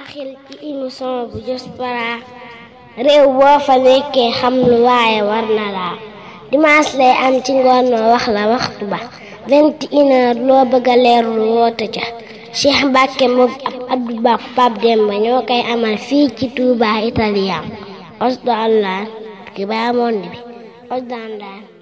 xel ci émission bu Diaspora réew boo fa nekkee xam lu waaye war na laa dimanche lay am ci ngoon noo wax la waxtu ba 21h loo bëgg a leerlu woote ca Cheikh Mbacke moom ab Abdou Ba Pape Demba ñoo koy amal fii ci Touba Italien Osdo Allah ki ba monde bi Osdo Allah